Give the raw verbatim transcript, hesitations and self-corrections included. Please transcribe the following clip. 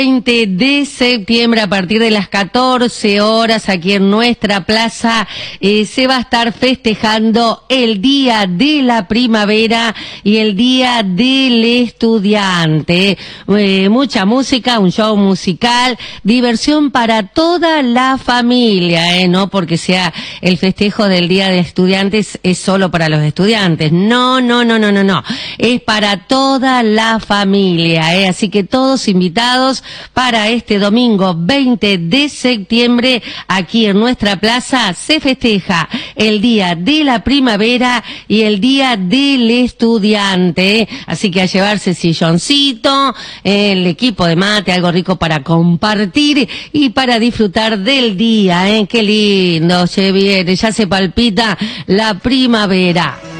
veinte de septiembre a partir de las catorce horas aquí en nuestra plaza eh, se va a estar festejando el Día de la Primavera y el Día del Estudiante. Eh, mucha música, un show musical, diversión para toda la familia, eh, no porque sea el festejo del Día de Estudiantes es solo para los estudiantes. No, no, no, no, no, no. Es para toda la familia, eh, así que todos invitados para este domingo veinte de septiembre, aquí en nuestra plaza, se festeja el Día de la Primavera y el Día del Estudiante. Así que a llevarse silloncito, el equipo de mate, algo rico para compartir y para disfrutar del día. ¿eh? Qué lindo, se viene, ya se palpita la primavera.